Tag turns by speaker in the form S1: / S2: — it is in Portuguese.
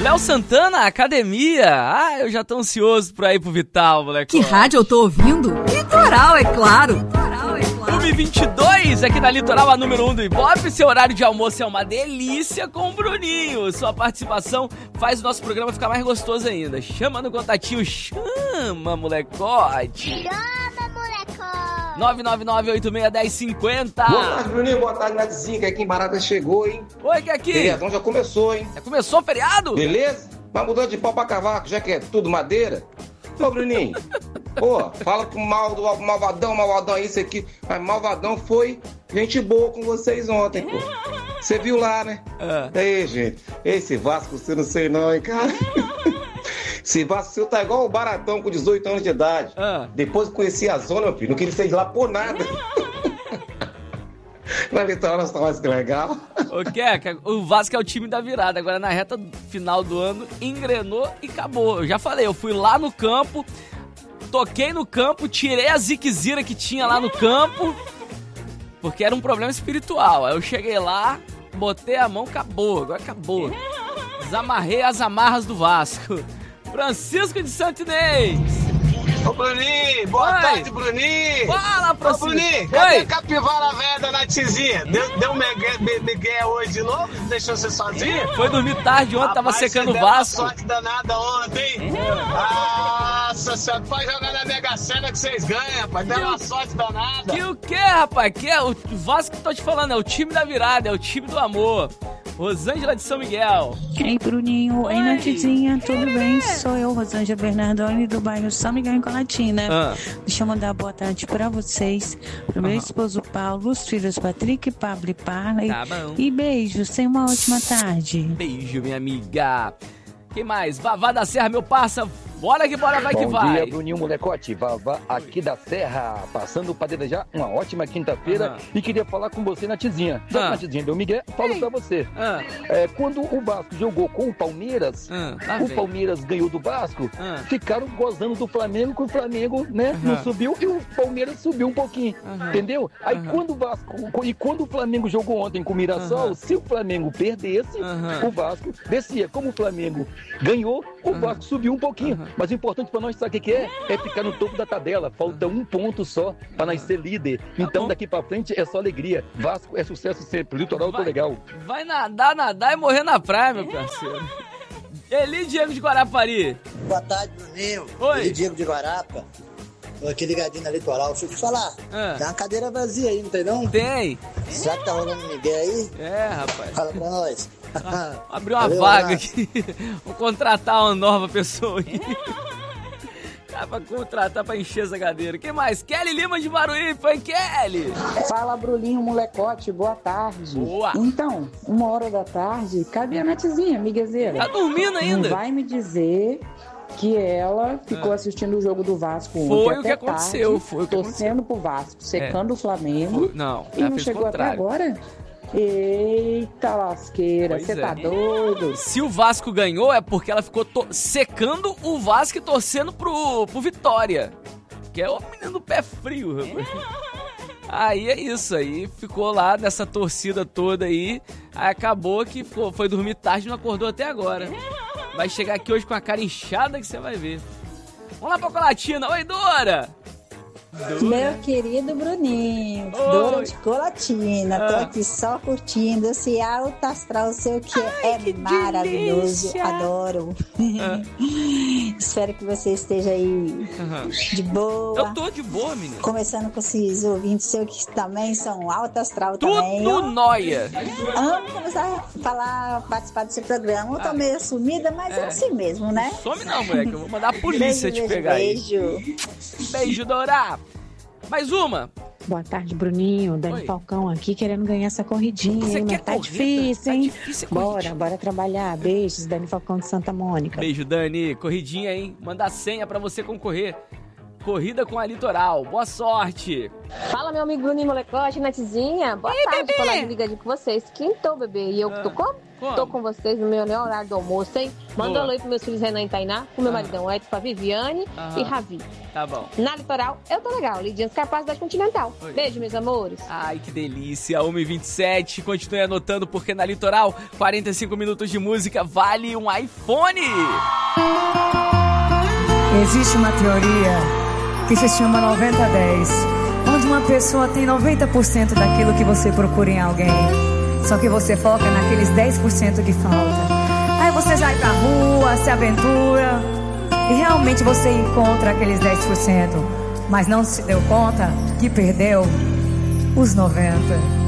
S1: Léo Santana, academia. Ah, eu já tô ansioso pra ir pro Vital, moleque.
S2: Que rádio eu tô ouvindo? Litoral, é claro.
S1: 1h22 aqui na Litoral, a número 1 do Ibope. Seu horário de almoço é uma delícia com o Bruninho. Sua participação faz o nosso programa ficar mais gostoso ainda. Chama no contatinho, chama, molecote.
S3: Chama, molecote.
S1: 999-86-1050.
S4: Boa tarde, Bruninho. Boa tarde, Nadizinha. Que aqui em Barata chegou, hein?
S1: Oi, que aqui?
S4: Feriadão já começou, hein?
S1: Já começou o feriado?
S4: Beleza? Mas mudou de pau pra cavaco, já que é tudo madeira. Ô, Bruninho, pô, fala com o malvadão aí, isso aqui. Mas malvadão foi gente boa com vocês ontem, pô. Você viu lá, né? Aí, gente, esse Vasco, você não sei não, hein, cara. Esse Vasco seu tá igual o Baratão com 18 anos de idade. Depois que conheci a zona, meu filho, não queria sair de lá por nada. Na Litoral nós tá mais que legal.
S1: Ô, Keca, o Vasco é o time da virada. Agora na reta final do ano, engrenou e acabou. Eu já falei, eu fui lá no campo, toquei no campo, tirei a ziquezira que tinha lá no campo, porque era um problema espiritual. Aí eu cheguei lá, botei a mão, acabou. Agora acabou. Desamarrei as amarras do Vasco. Francisco de Santo Inês.
S5: Ô, Bruninho, boa tarde, Bruninho.
S1: Fala, Francisco.
S5: Ô, Bruninho, cadê a capivara velha da Natizinha? Deu Miguel hoje de novo? Deixou você sozinho?
S1: Foi dormir tarde ontem, tava secando o Vasco.
S5: Uma sorte danada ontem. Nossa senhora, pode jogar na Mega Sena que vocês ganham, rapaz. Deu uma sorte danada.
S1: Que o quê, rapaz? Que é o Vasco que tô te falando, é o time da virada, é o time do amor. Rosângela de São Miguel.
S6: Ei, Bruninho. Ei, Natizinha. Tudo bem? Sou eu, Rosângela Bernardoni, do bairro São Miguel, em Colatina. Deixa eu mandar boa tarde pra vocês, pro meu esposo Paulo, os filhos Patrick, Pablo e Parley.
S1: Tá bom.
S6: E beijos. Tenha uma ótima tarde.
S1: Beijo, minha amiga. Quem mais? Vavá da Serra, meu parça. Bora que bora, vai que vai.
S7: Bom dia, Bruninho Molecote. Vavá aqui da Serra, passando para desejar uma ótima quinta-feira e queria falar com você, Natizinha. Já que Natizinha deu Miguel, falo pra você. Quando o Vasco jogou com o Palmeiras, o Palmeiras ganhou do Vasco, ficaram gozando do Flamengo, que o Flamengo, né, não subiu e o Palmeiras subiu um pouquinho, entendeu? Aí quando o Vasco, e quando o Flamengo jogou ontem com o Mirassol, se o Flamengo perdesse, o Vasco descia. Como o Flamengo ganhou, o Vasco subiu um pouquinho. Mas o importante pra nós, sabe o que é? É ficar no topo da tabela. Falta um ponto só pra nós ser líder. Então daqui pra frente é só alegria. Vasco é sucesso sempre. Litoral, tô legal.
S1: Vai nadar e morrer na praia, meu parceiro. Eli Diego de Guarapari.
S8: Boa tarde, Bruninho.
S1: Oi.
S8: Eli Diego de Guarapa. Tô aqui ligadinho na Litoral. Deixa eu te falar. Tem uma cadeira vazia aí, não tem não?
S1: Tem.
S8: Será que tá rolando Miguel aí?
S1: É, rapaz.
S8: Fala pra nós.
S1: Abriu uma vaga aqui. Vou contratar uma nova pessoa aí. Dá pra contratar pra encher essa cadeira. Quem mais? Kelly Lima de Barueri. Foi Kelly.
S9: Fala, Bruninho Molecote. Boa tarde.
S1: Boa.
S9: Então, 1h da tarde, cadê a Natizinha, miguezeira?
S1: Tá dormindo ainda?
S9: Não vai me dizer que ela ficou assistindo o jogo do Vasco ontem.
S1: Foi o que aconteceu. Foi o que
S9: torcendo pro Vasco, secando o Flamengo.
S1: Não,
S9: e não chegou até agora? Eita lasqueira, você tá doido?
S1: Se o Vasco ganhou é porque ela ficou secando o Vasco e torcendo pro Vitória. Que é o menino do pé frio, rapaz. Aí é isso, aí ficou lá nessa torcida toda aí acabou que foi dormir tarde e não acordou até agora. Vai chegar aqui hoje com a cara inchada que você vai ver. Vamos lá pra Colatina. Oi, Dora!
S10: Meu querido Bruninho, Dora de Colatina, tô aqui só curtindo esse alto astral seu que que maravilhoso, delícia. Adoro. Espero que você esteja aí de boa.
S1: Eu tô de boa, menina.
S10: Começando com esses ouvintes seus que também são alto astral também.
S1: Tudo nóia.
S10: Amo começar a participar desse programa. Eu tô meio sumida, mas é assim mesmo, né?
S1: Some não, moleque, eu vou mandar a polícia te pegar aí. Beijo, Dora. Mais uma.
S11: Boa tarde, Bruninho. Dani Falcão aqui querendo ganhar essa corridinha.
S1: Você
S11: hein?
S1: quer
S11: tá
S1: corrida?
S11: difícil, hein?
S1: Tá difícil a corridinha.
S11: Bora trabalhar. Beijos, Dani Falcão de Santa Mônica.
S1: Beijo, Dani. Corridinha, hein? Manda a senha pra você concorrer. Corrida com a Litoral. Boa sorte.
S12: Fala, meu amigo Bruninho Molecote, Natizinha. Boa tarde, colega ligadinho com vocês. Quintou, bebê. E eu que tô como? Tô com vocês no meu horário do almoço, hein? Manda um alô aí pros meus filhos Renan e Tainá, pro meu maridão Edson, pra Viviane e Ravi.
S1: Tá bom.
S12: Na Litoral, eu tô legal. Lidinha Capacidade Continental.
S1: Oi.
S12: Beijo, meus amores.
S1: Ai, que delícia. 1h27. Continue anotando, porque na Litoral, 45 minutos de música vale um iPhone.
S13: Existe uma teoria que se chama 90-10, onde uma pessoa tem 90% daquilo que você procura em alguém, só que você foca naqueles 10% que falta. Aí você sai pra rua, se aventura e realmente você encontra aqueles 10%, mas não se deu conta que perdeu os 90%.